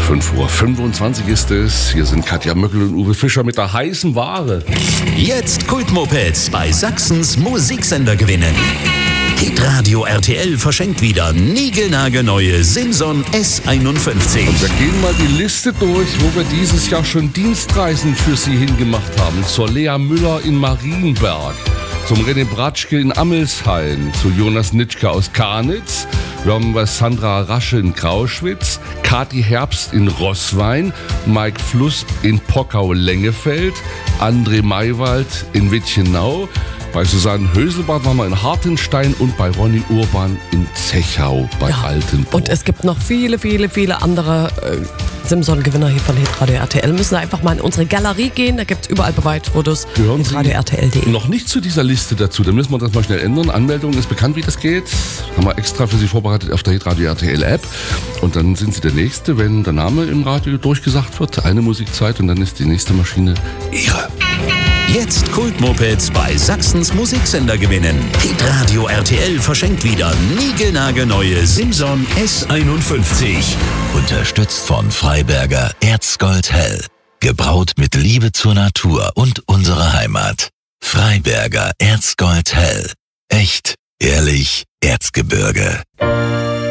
5:25 Uhr ist es. Hier sind Katja Möckel und Uwe Fischer mit der heißen Ware. Jetzt Kultmopeds bei Sachsens Musiksender gewinnen. Hitradio RTL verschenkt wieder niegelnagelneue Simson S51. Wir gehen mal die Liste durch, wo wir dieses Jahr schon Dienstreisen für Sie hingemacht haben. Zur Lea Müller in Marienberg, zum René Bratschke in Ammelsheim, zu Jonas Nitschke aus Karnitz. Wir haben bei Sandra Rasche in Grauschwitz, Kathi Herbst in Roßwein, Mike Fluss in Pockau-Lengefeld, André Maywald in Witchenau. Bei Susanne Höselbart waren wir in Hartenstein und bei Ronny Urban in Zechau bei Altenburg. Und es gibt noch viele, viele, viele andere Simson-Gewinner hier von Hitradio RTL. Müssen Sie einfach mal in unsere Galerie gehen, da gibt es überall Beweisfotos. Gehören Sie hitradio-rtl.de. noch nicht zu dieser Liste dazu, dann müssen wir das mal schnell ändern. Anmeldung ist bekannt, wie das geht. Haben wir extra für Sie vorbereitet auf der Hitradio RTL App. Und dann sind Sie der Nächste, wenn der Name im Radio durchgesagt wird. Eine Musikzeit und dann ist die nächste Maschine Ihre. Jetzt Kultmopeds bei Sachsens Musiksender gewinnen. Hitradio RTL verschenkt wieder niegelnagelneue Simson S51. Unterstützt von Freiberger Erzgold Hell. Gebraut mit Liebe zur Natur und unserer Heimat. Freiberger Erzgold Hell. Echt, ehrlich, Erzgebirge.